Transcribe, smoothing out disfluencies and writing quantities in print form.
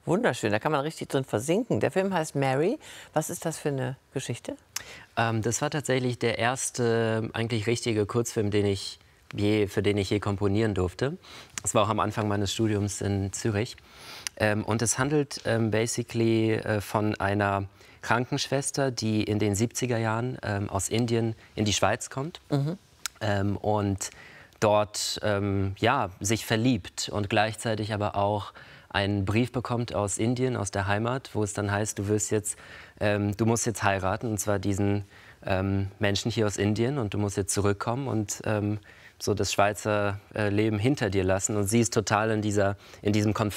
Wunderschön, da kann man richtig drin versinken. Der Film heißt Mary. Was ist das für eine Geschichte? Das war tatsächlich der erste eigentlich richtige Kurzfilm, für den ich je komponieren durfte. Das war auch am Anfang meines Studiums in Zürich. Und es handelt von einer Krankenschwester, die in den 70er Jahren aus Indien in die Schweiz kommt und dort ja, sich verliebt und gleichzeitig aber auch einen Brief bekommt aus Indien, aus der Heimat, wo es dann heißt, du musst jetzt heiraten, und zwar diesen Menschen hier aus Indien, und du musst jetzt zurückkommen und so das Schweizer Leben hinter dir lassen. Und sie ist total in diesem Konflikt